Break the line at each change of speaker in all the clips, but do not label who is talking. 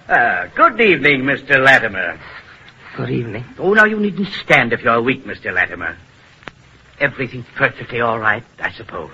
Good evening, Mr. Latimer.
Good evening.
Oh, now you needn't stand if you're weak, Mr. Latimer. Everything perfectly all right, I suppose.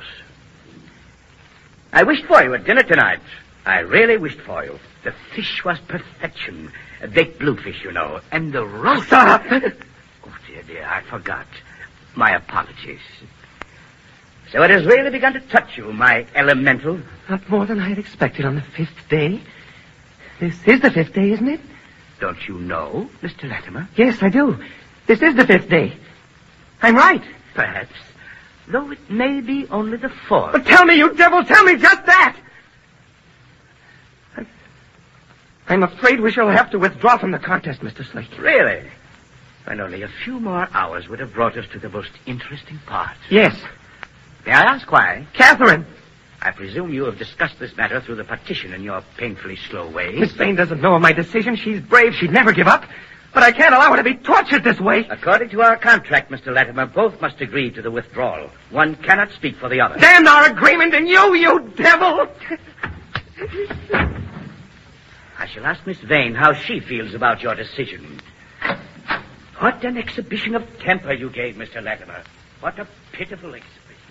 I wished for you at dinner tonight. I really wished for you. The fish was perfection. A baked bluefish, you know. And the roast...
Stop!
Oh, dear, I forgot. My apologies. So it has really begun to touch you, my elemental.
Not more than I had expected on the 5th day. This is the 5th day, isn't it?
Don't you know, Mr. Latimer?
Yes, I do. This is the 5th day. I'm right.
Perhaps. Though it may be only the 4th.
But tell me, you devil, tell me just that! I'm afraid we shall have to withdraw from the contest, Mr. Slate.
Really? And only a few more hours would have brought us to the most interesting part.
Yes.
May I ask why?
Catherine!
I presume you have discussed this matter through the partition in your painfully slow ways.
Miss Vane doesn't know of my decision. She's brave. She'd never give up. But I can't allow her to be tortured this way.
According to our contract, Mr. Latimer, both must agree to the withdrawal. One cannot speak for the other.
Damn our agreement and you devil!
I shall ask Miss Vane how she feels about your decision. What an exhibition of temper you gave, Mr. Latimer. What a pitiful exhibition.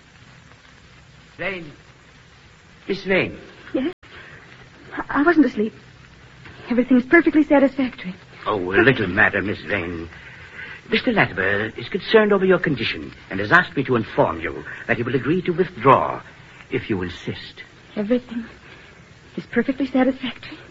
Vane. Miss Vane.
Yes? I wasn't asleep. Everything's perfectly satisfactory.
Oh, a little matter, Miss Vane. Mr. Latimer is concerned over your condition and has asked me to inform you that he will agree to withdraw if you insist.
Everything is perfectly satisfactory.